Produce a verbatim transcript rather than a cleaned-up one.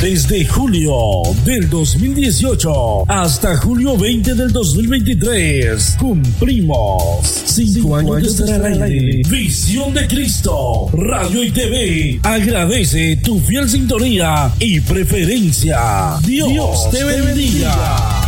Desde julio del dos mil dieciocho hasta julio veinte del dos mil veintitrés, cumplimos cinco años de estar al aire. Visión de Cristo, Radio y T V, agradece tu fiel sintonía y preferencia. Dios, Dios te bendiga.